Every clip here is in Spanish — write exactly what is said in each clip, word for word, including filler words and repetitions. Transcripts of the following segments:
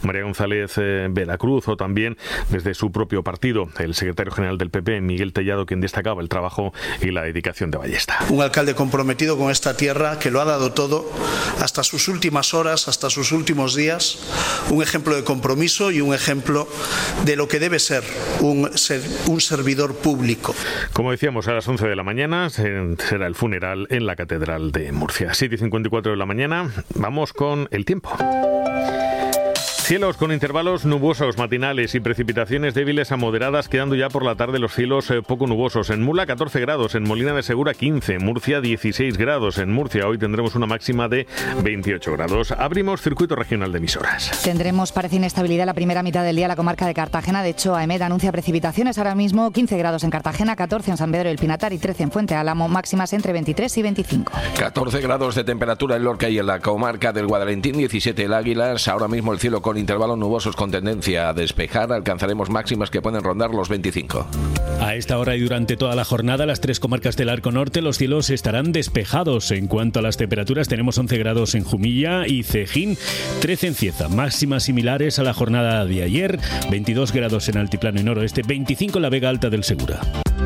María González eh, Veracruz, o también desde su propio partido, el secretario general del P P, Miguel Tellado, quien destacaba el trabajo y la dedicación de Ballesta. Un alcalde comprometido con esta tierra, que lo ha dado todo hasta sus últimas horas, hasta sus últimos días, un ejemplo de compromiso y un ejemplo de lo que debe ser un, ser, un servidor público. Como decíamos, a las once de la mañana será el funeral en la Catedral de Murcia. siete y cincuenta y cuatro de la mañana, vamos con el tiempo. Cielos con intervalos nubosos matinales y precipitaciones débiles a moderadas, quedando ya por la tarde los cielos eh, poco nubosos. En Mula catorce grados, en Molina de Segura quince, Murcia dieciséis grados. En Murcia hoy tendremos una máxima de veintiocho grados. Abrimos circuito regional de emisoras. Tendremos, parece, inestabilidad la primera mitad del día en la comarca de Cartagena. De hecho, AEMET anuncia precipitaciones ahora mismo, quince grados en Cartagena, catorce en San Pedro del Pinatar y trece en Fuente Álamo, máximas entre veintitrés y veinticinco. catorce grados de temperatura en Lorca y en la comarca del Guadalentín, diecisiete el Águilas. Ahora mismo el cielo con intervalos nubosos con tendencia a despejar, alcanzaremos máximas que pueden rondar los veinticinco. A esta hora y durante toda la jornada, las tres comarcas del Arco Norte, los cielos estarán despejados. En cuanto a las temperaturas, tenemos once grados en Jumilla y Cejín, trece en Cieza, máximas similares a la jornada de ayer, veintidós grados en Altiplano y Noroeste, veinticinco en la Vega Alta del Segura.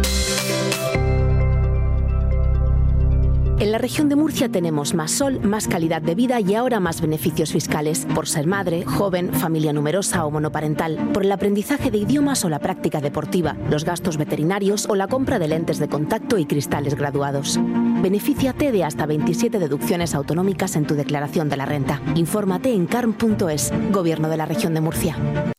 En la región de Murcia tenemos más sol, más calidad de vida y ahora más beneficios fiscales por ser madre, joven, familia numerosa o monoparental, por el aprendizaje de idiomas o la práctica deportiva, los gastos veterinarios o la compra de lentes de contacto y cristales graduados. Benefíciate de hasta veintisiete deducciones autonómicas en tu declaración de la renta. Infórmate en carm punto es, Gobierno de la Región de Murcia.